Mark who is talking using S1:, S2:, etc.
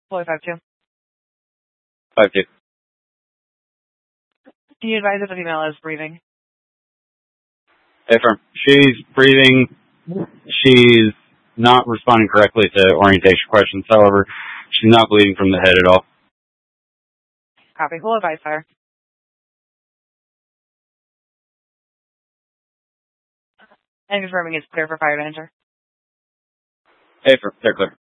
S1: Fully 5-2.
S2: 5-2.
S1: Can you advise if the female is breathing?
S2: Affirm. She's breathing. She's not responding correctly to orientation questions. However, she's not bleeding from the head at all.
S1: Copy. We'll advise fire. And confirming it's clear for fire to enter.
S2: Affirm. They're clear.